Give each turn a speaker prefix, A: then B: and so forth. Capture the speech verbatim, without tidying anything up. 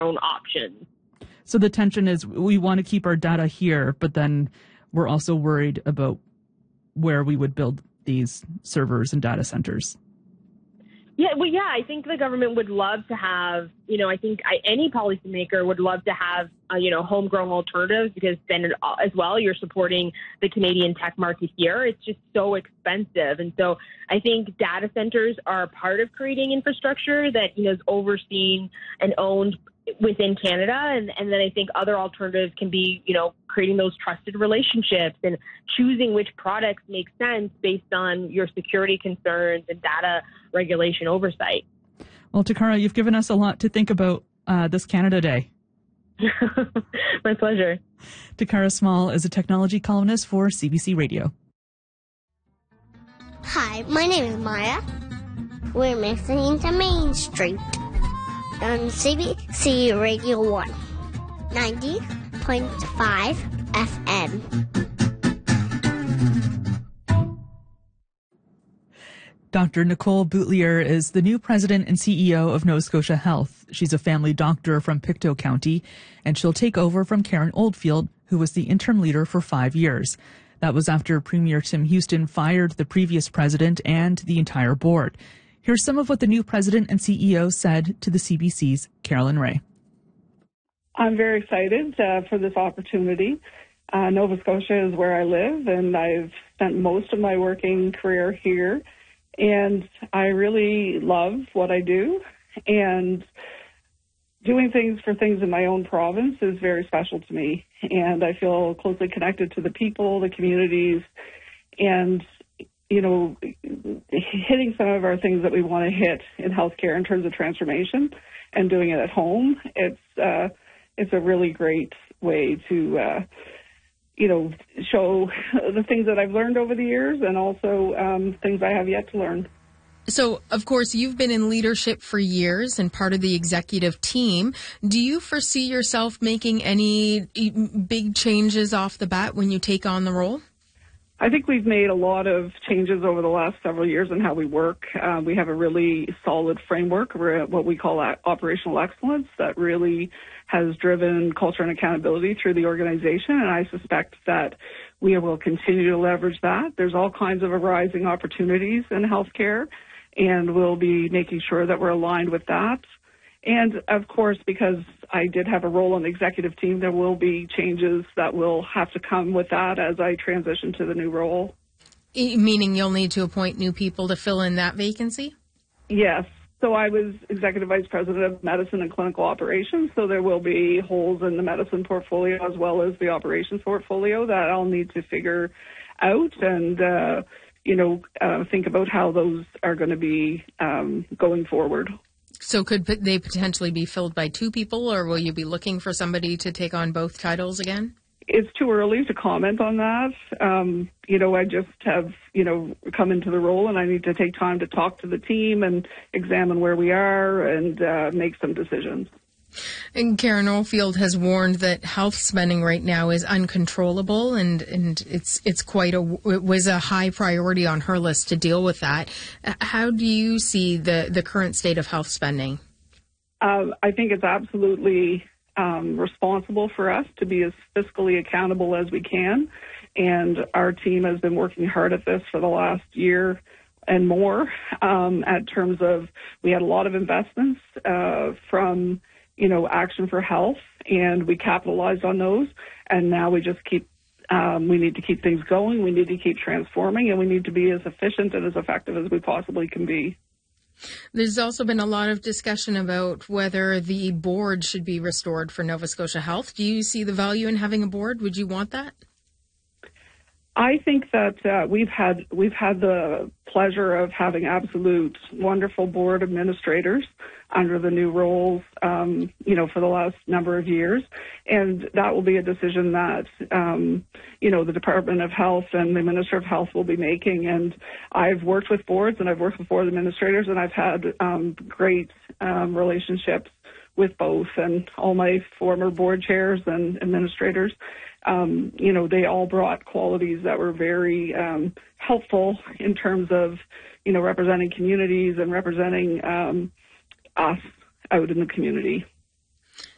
A: own options.
B: So the tension is we want to keep our data here, but then we're also worried about where we would build these servers and data centers.
A: Yeah, well, yeah, I think the government would love to have, you know, I think I, any policymaker would love to have, uh, you know, homegrown alternatives, because then it, as well, you're supporting the Canadian tech market here. It's just so expensive. And so I think data centers are part of creating infrastructure that, you know, is overseen and owned within Canada. And, and then I think other alternatives can be, you know, creating those trusted relationships and choosing which products make sense based on your security concerns and data regulation oversight.
B: Well, Takara, you've given us a lot to think about uh, this Canada Day.
A: My pleasure.
B: Takara Small is a technology columnist for C B C Radio.
C: Hi, my name is Maya. We're listening to Main Street on C B C Radio one, ninety point five F M.
B: Doctor Nicole Boutilier is the new president and C E O of Nova Scotia Health. She's a family doctor from Pictou County, and she'll take over from Karen Oldfield, who was the interim leader for five years. That was after Premier Tim Houston fired the previous president and the entire board. Here's some of what the new president and C E O said to the C B C's Carolyn Ray.
D: I'm very excited uh, for this opportunity. Uh, Nova Scotia is where I live, and I've spent most of my working career here. And I really love what I do, and doing things for things in my own province is very special to me. And I feel closely connected to the people, the communities, and, you know, hitting some of our things that we want to hit in healthcare in terms of transformation and doing it at home. It's, uh, it's a really great way to, uh, you know, show the things that I've learned over the years, and also um, things I have yet to learn.
E: So, of course, you've been in leadership for years and part of the executive team. Do you foresee yourself making any big changes off the bat when you take on the role?
D: I think we've made a lot of changes over the last several years in how we work. Uh, we have a really solid framework, what we call operational excellence, that really has driven culture and accountability through the organization, and I suspect that we will continue to leverage that. There's all kinds of arising opportunities in healthcare, and we'll be making sure that we're aligned with that. And, of course, because I did have a role on the executive team, there will be changes that will have to come with that as I transition to the new role.
E: Meaning you'll need to appoint new people to fill in that vacancy?
D: Yes. So I was Executive Vice President of Medicine and Clinical Operations, so there will be holes in the medicine portfolio as well as the operations portfolio that I'll need to figure out and, uh, you know, uh, think about how those are going to be um, going forward.
E: So could they potentially be filled by two people, or will you be looking for somebody to take on both titles again?
D: It's too early to comment on that. Um, you know, I just have, you know, come into the role, and I need to take time to talk to the team and examine where we are and uh, make some decisions.
E: And Karen Oldfield has warned that health spending right now is uncontrollable, and, and it's it's quite a it was a high priority on her list to deal with that. How do you see the, the current state of health spending?
D: Uh, I think it's absolutely um, responsible for us to be as fiscally accountable as we can, and our team has been working hard at this for the last year and more. Um, at terms of, we had a lot of investments uh, from you know, Action for Health, and we capitalized on those, and now we just keep, um, we need to keep things going, we need to keep transforming, and we need to be as efficient and as effective as we possibly can be.
E: There's also been a lot of discussion about whether the board should be restored for Nova Scotia Health. Do you see the value in having a board? Would you want that?
D: I think that uh, we've had we've had the pleasure of having absolute wonderful board administrators under the new roles, um, you know, for the last number of years, and that will be a decision that um, you know the Department of Health and the Minister of Health will be making. And I've worked with boards, and I've worked with board administrators, and I've had um, great um, relationships with both, and all my former board chairs and administrators. Um, you know, they all brought qualities that were very um, helpful in terms of, you know, representing communities and representing um, us out in the community.